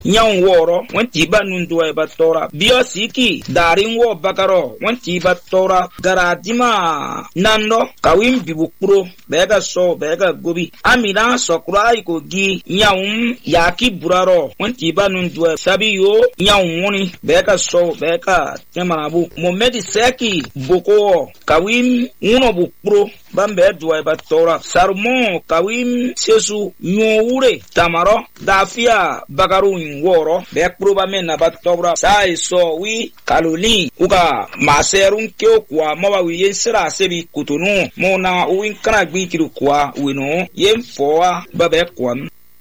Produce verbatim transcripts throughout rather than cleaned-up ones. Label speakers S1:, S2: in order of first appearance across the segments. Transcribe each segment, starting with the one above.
S1: nyang woro wanti ba nundu e batora biosiki darin wo bakaro wanti batora garadima nando kawim bibukuro bega so bega gobi amina sokurai ko gi nyawum yaki buraro wanti ba nundu e sabiyo nyawuni bega so bega temanabu momedi seki boko kawim uno bukuro bambe duwa batora sarmo kawim sesu nyowure tamaro dafia bagaru woro be proba mena batora sai so wi kaloli uga maserun kyo kwa mawa wi yensira sebi kutunu mona uwin kana gbikiru kwa wino yemfoa babe kwa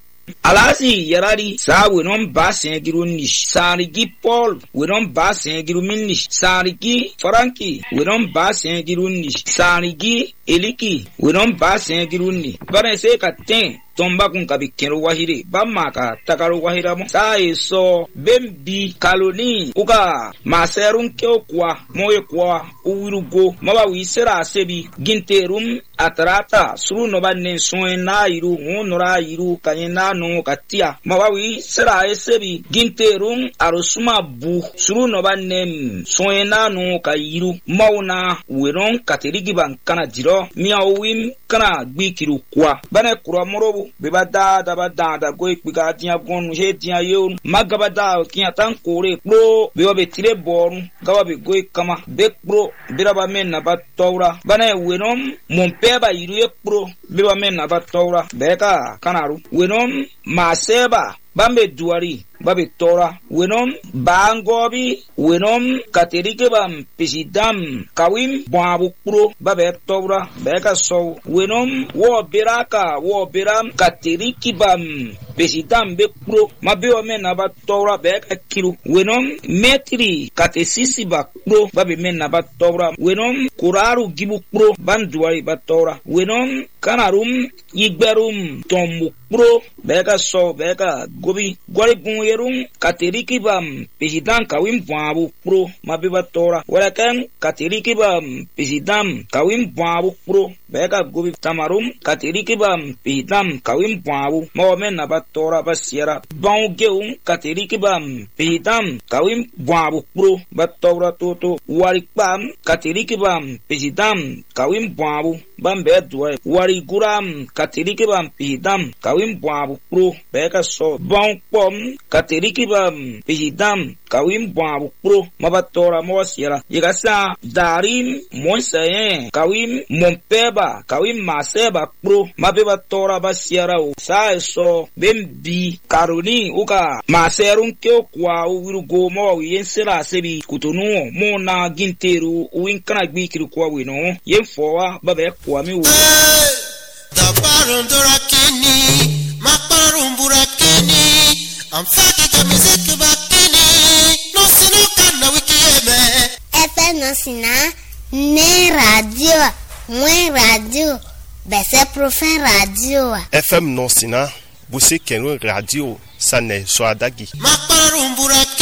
S1: alasi yarari sa wenon basen girunish sarigi Paul wenon basen giruminish sarigi Franki wenon basen girunish sarigi Eliki wenon basen giruni bare se katen tomba kun kabikero wahire bamaka takaro wahira mo sai so bembi kaloni uga maserun kyo kwa moye kwa uwirugo mawa wisera sebi ginterum atrata suru no banne soena iru nonora iru kanyena no katia mawa wisera sebi ginterum arusuma bu suru no banne soena no kairu mauna weron katerigi bankana jiro miawim kana gbikiru kwa bane kura morobu bebada da bada da go ikpiga dia gonu he dia yo magabada kiya tan kore pro be obe tire boru gawa be go ikama be pro biraba men na batora bane wenom monpeba yiru e pro biraba men na batora beka kanaru wenom maseba bambe duari babe tora wenom bangobi wenom katerike bam pisidam kawim babu pro babe tora beka so wenom wo beraka wo beram kateriki bam pisidam be pro mabe o men na ba tora beka kiru wenom metri katesisi ba pro babe men na ba tora wenom kuraru gibu pro banduari ba tora wenom kanarum yigberum tomu pro beka so beka gobi gwari gun kateriki bam president kawim babu pro mabiba tora walakan kateriki bam president kawim babu pro beka gobi tamarum kateriki bam president kawim babu momen na batora basiera bangeum kateriki bam president kawim babu pro batora toto wari bam kateriki bam president kawim babu bambe duwa wari guram kateriki bam president kawim babu pro beka so bon pom kateriki bam pejidam kawim babu pro mabatora mosiera yigasa darim monsayen kawim monpeba kawim maseba pro mabeba tora basiera o sa so bembi karoni uka maserun kyo kwa urugo mo yensera sebi kutunu mo na ginteru uin kana gbikiru kwa wino yemfoa babe kwa mi wo
S2: da barondora kini maparumbura kini I'm fucking the music bakini no sino kana wikieme
S3: F no sina ne radio mwe radio bese profen radio
S4: F M no sina buse kenwe radio sane so adagi
S2: maparumbura